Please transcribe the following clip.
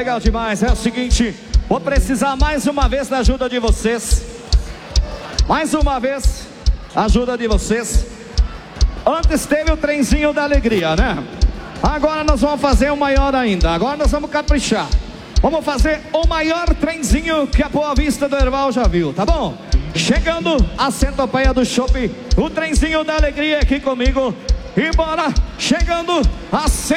legal demais. É o seguinte, vou precisar mais uma vez da ajuda de vocês. Mais uma vez, ajuda de vocês. Antes teve o trenzinho da alegria, né? Agora nós vamos fazer o maior ainda. Agora nós vamos caprichar. Vamos fazer o maior trenzinho que a Boa Vista do Herval já viu, tá bom? Chegando a centopeia do chopp, o trenzinho da alegria aqui comigo. E bora, chegando a